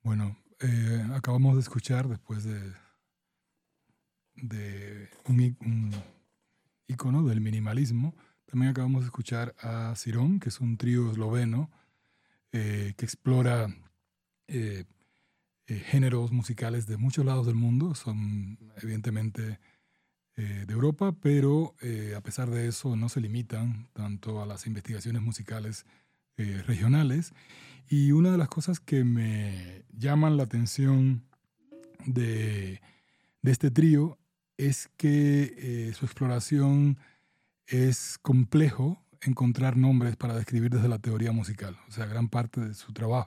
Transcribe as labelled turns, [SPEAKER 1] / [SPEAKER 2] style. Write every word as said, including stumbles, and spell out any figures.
[SPEAKER 1] Bueno, eh, acabamos de escuchar después de, de un, í- un ícono del minimalismo. También acabamos de escuchar a Cirón, que es un trío esloveno eh, que explora eh, eh, géneros musicales de muchos lados del mundo. Son evidentemente eh, de Europa, pero eh, a pesar de eso no se limitan tanto a las investigaciones musicales eh, regionales. Y una de las cosas que me llaman la atención de, de este trío es que eh, su exploración es complejo encontrar nombres para describir desde la teoría musical. O sea, gran parte de su trabajo